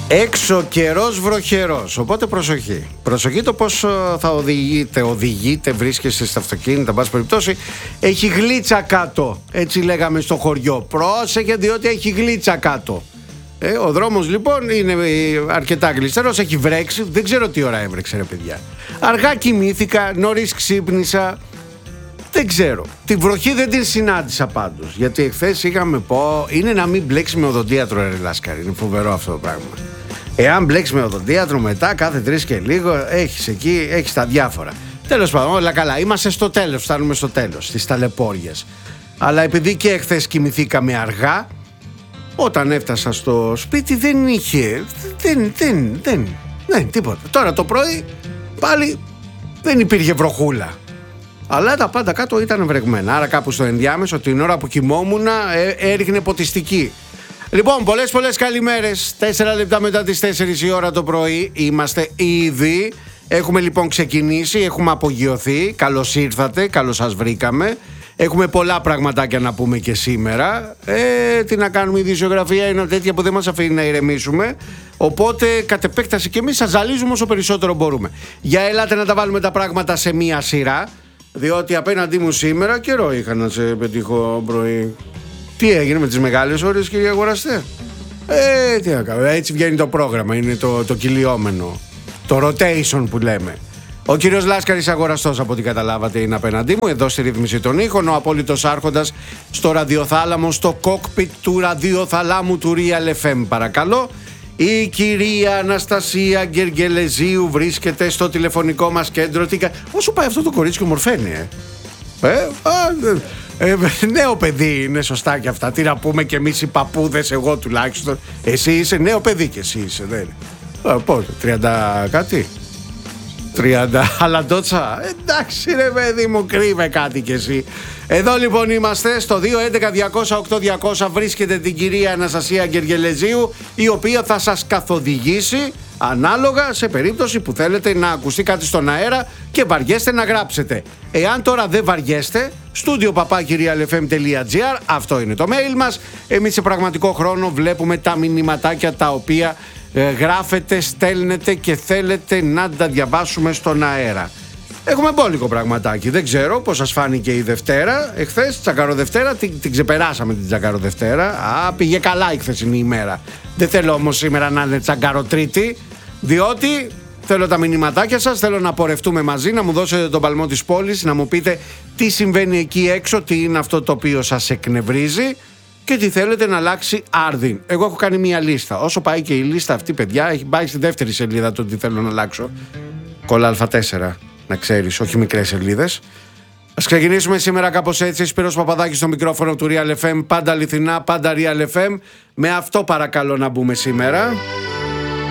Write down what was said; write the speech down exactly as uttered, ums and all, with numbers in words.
Έξω καιρός βροχερός, οπότε προσοχή. Προσοχή το πώς θα οδηγείτε, οδηγείτε, βρίσκεστε στα αυτοκίνητα, πάση περιπτώσει. Έχει γλίτσα κάτω, έτσι λέγαμε στο χωριό. Πρόσεχε διότι έχει γλίτσα κάτω. Ε, ο δρόμος λοιπόν είναι αρκετά γλιστερός, έχει βρέξει, δεν ξέρω τι ώρα έβρεξε ρε παιδιά. Αργά κοιμήθηκα, νωρίς ξύπνησα. Δεν ξέρω. Τη βροχή δεν την συνάντησα πάντως. Γιατί εχθές είχαμε πω, είναι να μην μπλέξει με οδοντίατρο ρε Λάσκαρη. Είναι φοβερό αυτό το πράγμα. Εάν μπλέξει με οδοντίατρο μετά, κάθε τρεις και λίγο, έχεις εκεί, έχεις τα διάφορα. Τέλος πάντων, όλα καλά. Είμαστε στο τέλος, φτάνουμε στο τέλος, στις ταλαιπώριες. Αλλά επειδή και εχθές κοιμηθήκαμε αργά, όταν έφτασα στο σπίτι δεν είχε. Δεν, δεν, δεν, δεν, τίποτα. Τώρα το πρωί πάλι δεν υπήρχε βροχούλα. Αλλά τα πάντα κάτω ήταν βρεγμένα. Άρα κάπου στο ενδιάμεσο, την ώρα που κοιμόμουν, ε, έριχνε ποτιστική. Λοιπόν, πολλές πολλές καλημέρες. Τέσσερα λεπτά μετά τις τέσσερις η ώρα το πρωί είμαστε ήδη. Έχουμε λοιπόν ξεκινήσει, έχουμε απογειωθεί. Καλώς ήρθατε, καλώς σας βρήκαμε. Έχουμε πολλά πραγματάκια να πούμε και σήμερα. Ε, τι να κάνουμε, η ειδησιογραφία είναι τέτοια που δεν μας αφήνει να ηρεμήσουμε. Οπότε, κατ' επέκταση και εμείς σας ζαλίζουμε όσο περισσότερο μπορούμε. Για ελάτε να τα βάλουμε τα πράγματα σε μία σειρά. Διότι απέναντί μου σήμερα καιρό είχα να σε πετύχω πρωί. Τι έγινε με τις μεγάλες ώρες, κύριε αγοραστέ? Ε, τι να κάνω, έτσι βγαίνει το πρόγραμμα, είναι το, το κυλιόμενο, το rotation που λέμε. Ο κύριος Λάσκαρης αγοραστός, από ό,τι καταλάβατε, είναι απέναντί μου, εδώ στη ρύθμιση των ήχων, ο απόλυτος άρχοντας στο ραδιοθάλαμο, στο cockpit του ραδιοθαλάμου του Real εφ εμ, παρακαλώ. Η κυρία Αναστασία Γεργελεζίου βρίσκεται στο τηλεφωνικό μας κέντρο. Όσο πάει αυτό το κορίτσι και ομορφαίνει, ε. Ε, α, ε, ε, νέο παιδί είναι, σωστά και αυτά. Τι να πούμε κι εμείς οι παππούδες, εγώ τουλάχιστον. Εσύ είσαι νέο παιδί κι εσύ είσαι, δεν είναι. Α, πότε, τριάντα κάτι. τριάντα, αλλά τότσα. Εντάξει ρε παιδί μου, κρύβε κάτι κι εσύ. Εδώ λοιπόν είμαστε στο δύο έντεκα διακόσια οκτώ διακόσια, βρίσκεται την κυρία Αναστασία Γεργελεζίου, η οποία θα σας καθοδηγήσει ανάλογα σε περίπτωση που θέλετε να ακουστεί κάτι στον αέρα και βαριέστε να γράψετε. Εάν τώρα δεν βαριέστε, studio παπάκι real f m τελεία g r, αυτό είναι το mail μας. Εμείς σε πραγματικό χρόνο βλέπουμε τα μηνυματάκια τα οποία ε, γράφετε, στέλνετε και θέλετε να τα διαβάσουμε στον αέρα. Έχουμε μπόλικο πραγματάκι. Δεν ξέρω πώς σας φάνηκε η Δευτέρα. Εχθές, Τσακαροδευτέρα, την, την ξεπεράσαμε την Τσακαροδευτέρα. Α, πήγε καλά η χθεσινή ημέρα. Δεν θέλω όμως σήμερα να είναι Τσακαροτρίτη, διότι θέλω τα μηνυματάκια σας, θέλω να πορευτούμε μαζί, να μου δώσετε τον παλμό της πόλης, να μου πείτε τι συμβαίνει εκεί έξω, τι είναι αυτό το οποίο σας εκνευρίζει και τι θέλετε να αλλάξει άρδιν. Εγώ έχω κάνει μία λίστα. Όσο πάει και η λίστα αυτή, παιδιά, έχει πάει στη δεύτερη σελίδα το τι θέλω να αλλάξω. Κόλλα α τέσσερα. Να ξέρεις, όχι μικρές σελίδες. Ας ξεκινήσουμε σήμερα κάπως έτσι. Σπύρος Παπαδάκης στο μικρόφωνο του Real εφ εμ. Πάντα αληθινά, πάντα Real εφ εμ. Με αυτό παρακαλώ να μπούμε σήμερα.